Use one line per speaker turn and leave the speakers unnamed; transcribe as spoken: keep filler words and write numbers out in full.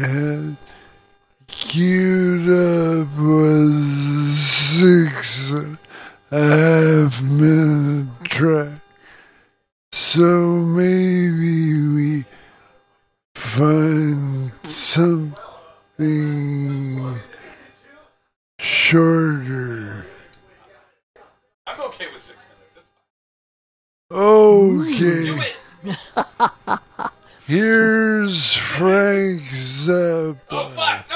had queued up was six and a half minute track. So maybe we find something shorter.
I'm okay with six minutes. That's
fine. Okay. Here's Frank Zappa.
Oh, fuck!